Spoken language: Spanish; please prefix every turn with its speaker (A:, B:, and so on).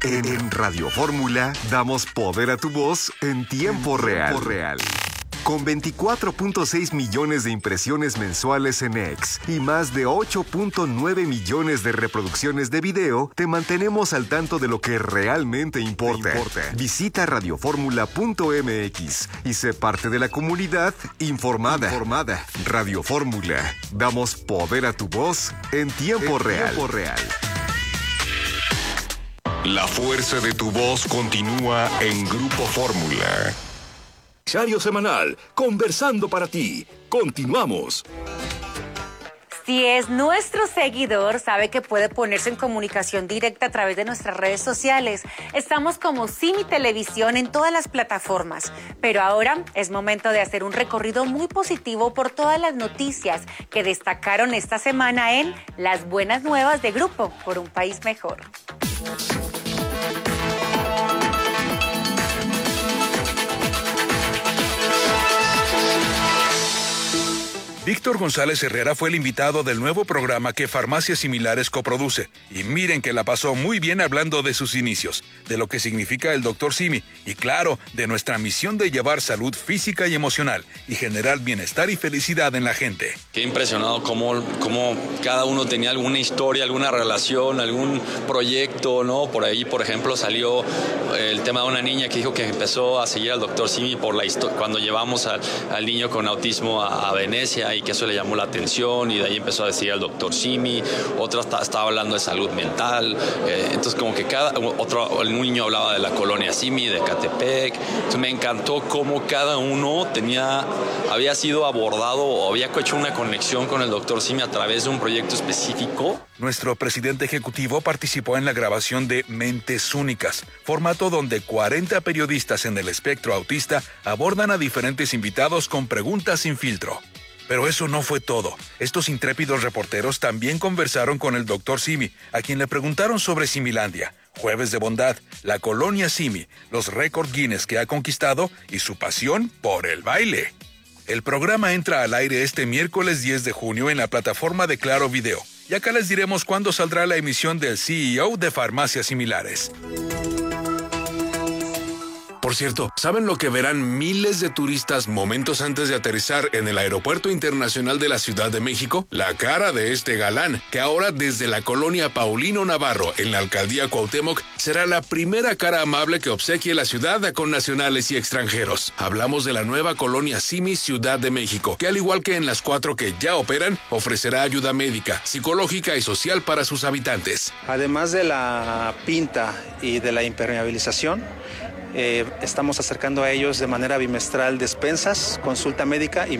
A: En Radio Fórmula damos poder a tu voz en tiempo real. Con 24.6 millones de impresiones mensuales en X y más de 8.9 millones de reproducciones de video, te mantenemos al tanto de lo que realmente importa. Visita radioformula.mx y sé parte de la comunidad informada. Radio Fórmula. Damos poder a tu voz en tiempo real. La fuerza de tu voz continúa en Grupo Fórmula.
B: Diario semanal, conversando para ti. Continuamos.
C: Si es nuestro seguidor, sabe que puede ponerse en comunicación directa a través de nuestras redes sociales. Estamos como Simi Televisión en todas las plataformas. Pero ahora es momento de hacer un recorrido muy positivo por todas las noticias que destacaron esta semana en Las Buenas Nuevas de Grupo por un País Mejor.
D: Víctor González Herrera fue el invitado del nuevo programa que Farmacias Similares coproduce. Y miren que la pasó muy bien hablando de sus inicios, de lo que significa el Dr. Simi y claro, de nuestra misión de llevar salud física y emocional y generar bienestar y felicidad en la gente.
E: Qué impresionado cómo cada uno tenía alguna historia, alguna relación, algún proyecto, ¿no? Por ahí, por ejemplo, salió el tema de una niña que dijo que empezó a seguir al Dr. Simi por cuando llevamos al niño con autismo a Venecia, y que eso le llamó la atención y de ahí empezó a decir al Dr. Simi. Otra estaba hablando de salud mental, entonces como que un niño hablaba de la colonia Simi, de Catepec. Entonces me encantó cómo cada uno había sido abordado o había hecho una conexión con el Dr. Simi a través de un proyecto específico.
D: Nuestro presidente ejecutivo participó en la grabación de Mentes Únicas, formato donde 40 periodistas en el espectro autista abordan a diferentes invitados con preguntas sin filtro. Pero eso no fue todo. Estos intrépidos reporteros también conversaron con el Dr. Simi, a quien le preguntaron sobre Similandia, Jueves de Bondad, la colonia Simi, los récord Guinness que ha conquistado y su pasión por el baile. El programa entra al aire este miércoles 10 de junio en la plataforma de Claro Video. Y acá les diremos cuándo saldrá la emisión del CEO de Farmacias Similares.
F: Por cierto, ¿saben lo que verán miles de turistas momentos antes de aterrizar en el Aeropuerto Internacional de la Ciudad de México? La cara de este galán, que ahora desde la colonia Paulino Navarro, en la alcaldía Cuauhtémoc, será la primera cara amable que obsequie la ciudad a connacionales y extranjeros. Hablamos de la nueva colonia Simi Ciudad de México, que al igual que en las 4 que ya operan, ofrecerá ayuda médica, psicológica y social para sus habitantes.
G: Además de la pinta y de la impermeabilización, estamos acercando a ellos de manera bimestral despensas, consulta médica y